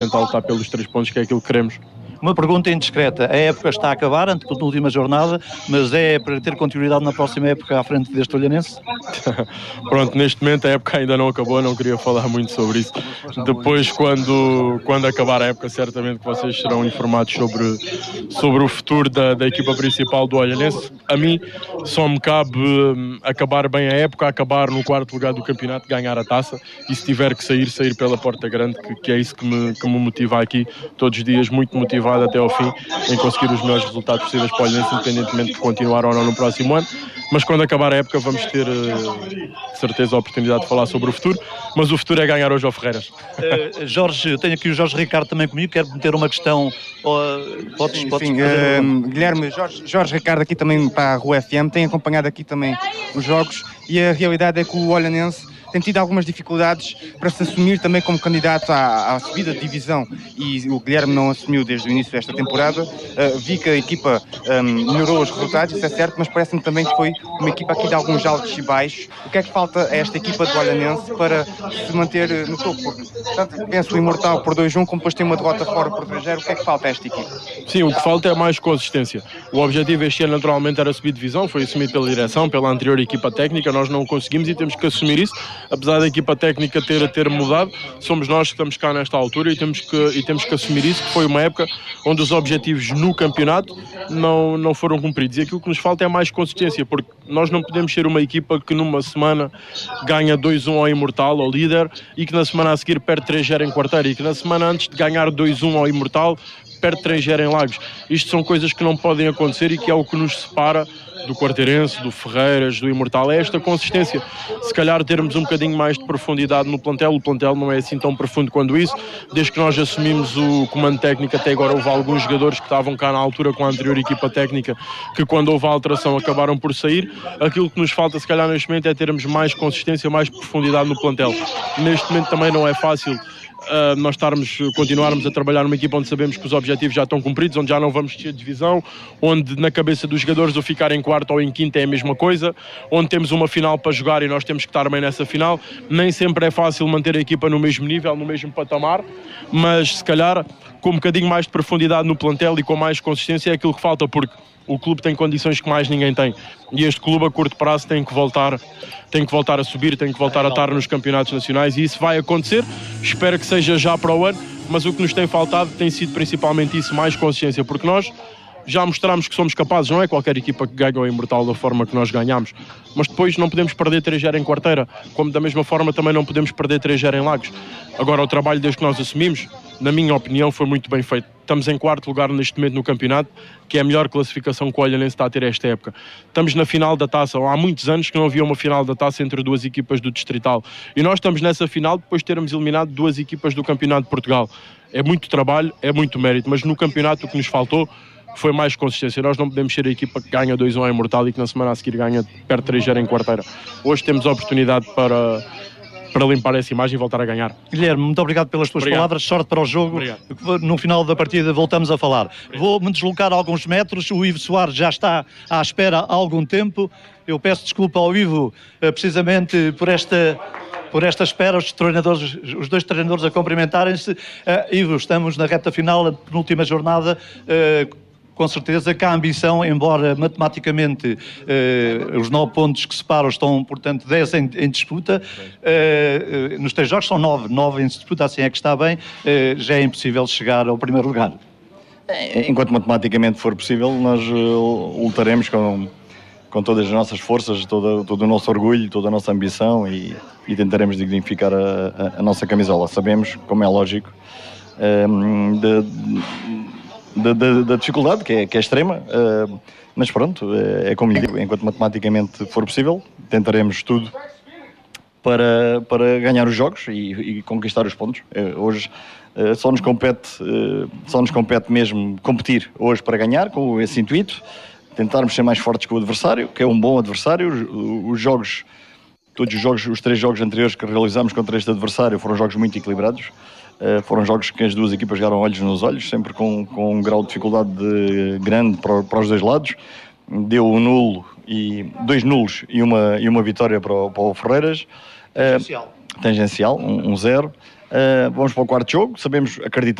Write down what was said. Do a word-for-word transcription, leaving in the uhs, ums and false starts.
tentar lutar pelos três pontos, que é aquilo que queremos. Uma pergunta indiscreta. A época está a acabar, antepenúltima jornada, mas é para ter continuidade na próxima época à frente deste Olhanense? Pronto, neste momento a época ainda não acabou, não queria falar muito sobre isso. Depois, quando, quando acabar a época, certamente que vocês serão informados sobre, sobre o futuro da, da equipa principal do Olhanense. A mim só me cabe um, acabar bem a época, acabar no quarto lugar do campeonato, ganhar a taça, e se tiver que sair, sair pela porta grande, que, que é isso que me, que me motiva aqui, todos os dias muito motivado até ao fim, em conseguir os melhores resultados possíveis para o Olhanense, independentemente de continuar ou não no próximo ano. Mas quando acabar a época vamos ter uh, certeza a oportunidade de falar sobre o futuro, mas o futuro é ganhar hoje ao Ferreiras. Uh, Jorge, eu tenho aqui o Jorge Ricardo também comigo, quero meter uma questão. Uh, podes, sim, podes sim. Uh, Guilherme, Jorge, Jorge Ricardo aqui também para a Rua F M, tem acompanhado aqui também os jogos, e a realidade é que o Olhanense tem tido algumas dificuldades para se assumir também como candidato à, à subida de divisão, e o Guilherme não assumiu desde o início desta temporada. Uh, vi que a equipa um, melhorou os resultados, isso é certo, mas parece-me também que foi uma equipa aqui de alguns altos e baixos. O que é que falta a esta equipa do Olhanense para se manter no topo? Porque, tanto penso o Imortal por dois a um, como depois tem uma derrota fora por três a zero, o que é que falta a esta equipa? Sim, o que falta é mais consistência. O objetivo este ano naturalmente era subir divisão, foi assumido pela direção, pela anterior equipa técnica, nós não conseguimos e temos que assumir isso. Apesar da equipa técnica ter, ter mudado, somos nós que estamos cá nesta altura e temos, que, e temos que assumir isso, que foi uma época onde os objetivos no campeonato não, não foram cumpridos. E aquilo que nos falta é mais consistência, porque nós não podemos ser uma equipa que numa semana ganha dois a um ao Imortal, ao líder, e que na semana a seguir perde três a zero em Quarteira, e que na semana antes de ganhar dois a um ao Imortal perde três a zero em Lagos. Isto são coisas que não podem acontecer e que é o que nos separa do Quarteirense, do Ferreiras, do Imortal, é esta consistência. Se calhar termos um bocadinho mais de profundidade no plantel, o plantel não é assim tão profundo quanto isso. Desde que nós assumimos o comando técnico até agora houve alguns jogadores que estavam cá na altura com a anterior equipa técnica que quando houve a alteração acabaram por sair. Aquilo que nos falta se calhar neste momento é termos mais consistência, mais profundidade no plantel. Neste momento também não é fácil Uh, nós estarmos, continuarmos a trabalhar numa equipa onde sabemos que os objetivos já estão cumpridos, onde já não vamos descer de divisão, onde na cabeça dos jogadores o ficar em quarto ou em quinto é a mesma coisa, onde temos uma final para jogar e nós temos que estar bem nessa final. Nem sempre é fácil manter a equipa no mesmo nível, no mesmo patamar, mas se calhar com um bocadinho mais de profundidade no plantel e com mais consistência é aquilo que falta, porque o clube tem condições que mais ninguém tem e este clube a curto prazo tem que voltar, tem que voltar a subir, tem que voltar a estar nos campeonatos nacionais e isso vai acontecer. Espero que seja já para o ano, mas o que nos tem faltado tem sido principalmente isso, mais consciência, porque nós já mostramos que somos capazes, não é qualquer equipa que ganha o Imortal da forma que nós ganhamos, mas depois não podemos perder três a zero em Quarteira, como da mesma forma também não podemos perder três a zero em Lagos. Agora o trabalho desde que nós assumimos, na minha opinião, foi muito bem feito. Estamos em quarto lugar neste momento no campeonato, que é a melhor classificação que o Olhanense está a ter esta época. Estamos na final da taça, há muitos anos que não havia uma final da taça entre duas equipas do Distrital. E nós estamos nessa final depois de termos eliminado duas equipas do Campeonato de Portugal. É muito trabalho, é muito mérito, mas no campeonato o que nos faltou foi mais consistência. Nós não podemos ser a equipa que ganha dois a um ao Imortal e que na semana a seguir ganha perto três a zero em Quarteira. Hoje temos a oportunidade para... para limpar essa imagem e voltar a ganhar. Guilherme, muito obrigado pelas tuas obrigado. palavras, sorte para o jogo. Obrigado. No final da partida voltamos a falar. Vou-me deslocar alguns metros, o Ivo Soares já está à espera há algum tempo. Eu peço desculpa ao Ivo, precisamente por esta... por esta espera, os treinadores, os dois treinadores a cumprimentarem-se. Uh, Ivo, estamos na reta final, a penúltima jornada. Uh, com certeza que a ambição, embora matematicamente uh, os nove pontos que separam estão, portanto, dez em, em disputa, uh, uh, nos três jogos são nove, nove em disputa, assim é que está bem, uh, já é impossível chegar ao primeiro lugar. Enquanto matematicamente for possível, nós uh, lutaremos com, com todas as nossas forças, todo, todo o nosso orgulho, toda a nossa ambição e, e tentaremos dignificar a, a, a nossa camisola. Sabemos, como é lógico, um, de, Da, da, da dificuldade, que é, que é extrema, uh, mas pronto, é, é como lhe digo, enquanto matematicamente for possível, tentaremos tudo para, para ganhar os jogos e, e conquistar os pontos. Uh, hoje uh, só, nos compete, uh, só nos compete mesmo competir hoje para ganhar, com esse intuito, tentarmos ser mais fortes que o adversário, que é um bom adversário. Os, os jogos, todos os jogos, os três jogos anteriores que realizámos contra este adversário foram jogos muito equilibrados. Uh, foram jogos que as duas equipas jogaram olhos nos olhos, sempre com, com um grau de dificuldade de, grande para, para os dois lados. Deu um nulo e dois nulos e uma, e uma vitória para o, para o Ferreiras. Uh, tangencial. Tangencial, um, um zero. Uh, vamos para o quarto jogo, sabemos, acreditamos